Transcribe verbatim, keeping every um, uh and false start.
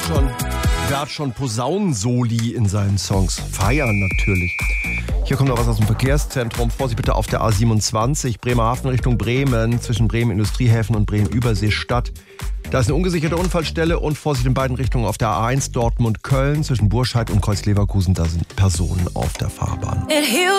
schon, wer hat schon Posaunensoli in seinen Songs? Feiern natürlich. Hier kommt noch was aus dem Verkehrszentrum. Vorsicht bitte auf der A siebenundzwanzig, Bremerhaven Richtung Bremen, zwischen Bremen Industriehäfen und Bremen Überseestadt. Da ist eine ungesicherte Unfallstelle und Vorsicht in beiden Richtungen auf der A eins Dortmund-Köln, zwischen Burscheid und Kreuz Leverkusen. Da sind Personen auf der Fahrbahn.